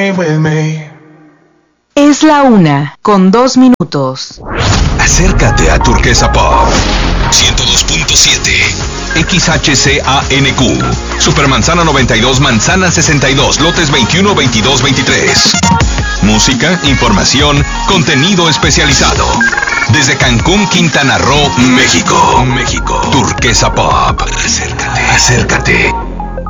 Es la 1:02. Acércate a Turquesa Pop 102.7 XHCANQ Supermanzana 92, Manzana 62, lotes 21, 22, 23. Música, información, contenido especializado. Desde Cancún, Quintana Roo, México. Turquesa Pop. Acércate.